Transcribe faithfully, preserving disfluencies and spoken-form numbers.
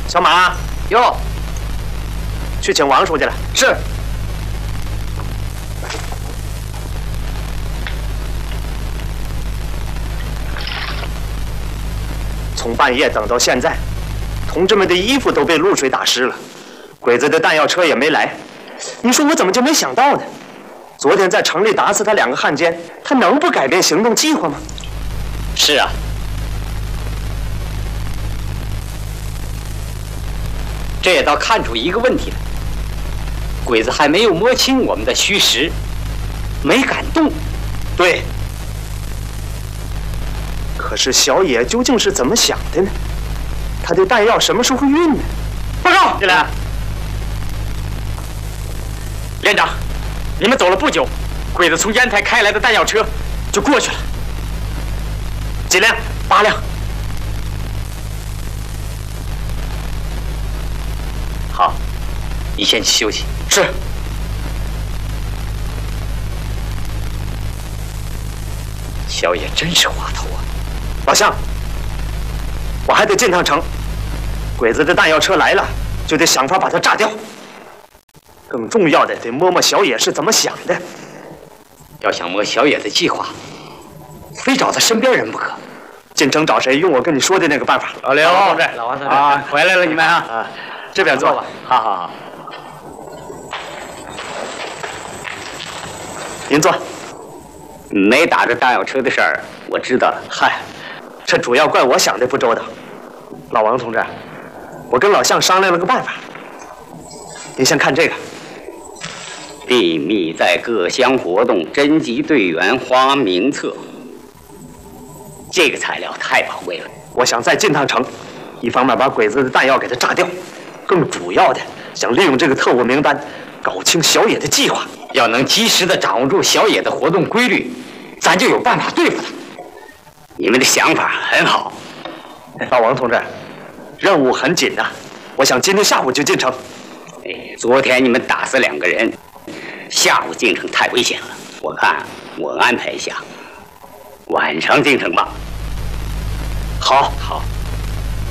小马， 哟， 去请王书记来。 是。 从半夜等到现在，同志们的衣服都被露水打湿了，鬼子的弹药车也没来。你说我怎么就没想到呢？昨天在城里打死他两个汉奸，他能不改变行动计划吗？ 是啊。这也倒看出一个问题来，鬼子还没有摸清我们的虚实，没敢动。 对。可是小野究竟是怎么想的呢？他的弹药什么时候运呢？ 报告，进来。连长，你们走了不久，鬼子从烟台开来的弹药车就过去了。 几辆？ 八辆。好，你先去休息。是。小野真是滑头啊！ 老乡，我还得进趟城。鬼子的弹药车来了，就得想法把它炸掉。更重要的，得摸摸小野是怎么想的。 要想摸小野的计划，非找他身边人不可。 进城找谁？用我跟你说的那个办法。 老刘同志，老王同志啊，回来了你们啊！ 啊，这边坐吧。 好好好。 您坐。 没打着弹药车的事儿，我知道了。 嗨，这主要怪我想的不周到。老王同志，我跟老向商量了个办法。您先看这个。 秘密在各乡活动，征集队员，花名册。这个材料太宝贵了。 我想再进趟城，一方面把鬼子的弹药给它炸掉，更主要的想利用这个特务名单，搞清小野的计划。 要能及时的掌握住小野的活动规律，咱就有办法对付他。你们的想法很好。 老王同志，任务很紧呐、啊，我想今天下午就进城。 哎，昨天你们打死两个人，下午进城太危险了。我看我安排一下，晚上进城吧。 好， 好。